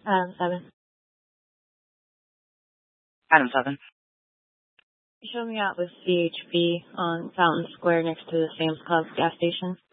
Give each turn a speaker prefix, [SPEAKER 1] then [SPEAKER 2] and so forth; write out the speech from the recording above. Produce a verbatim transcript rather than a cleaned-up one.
[SPEAKER 1] Um, seven.
[SPEAKER 2] Item seven.
[SPEAKER 1] Show me out with C H B on Fountain Square next to the Sam's Club gas station.